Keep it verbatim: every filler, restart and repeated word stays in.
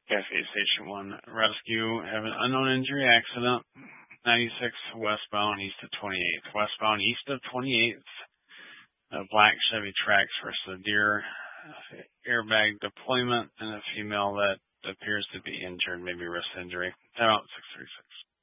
Cafe Station one rescue. Have an unknown injury accident. ninety-six westbound east of twenty-eighth. Westbound east of twenty-eighth. A black Chevy Trax versus a deer. Airbag deployment and a female that appears to be injured, maybe wrist injury. Time out six thirty-six.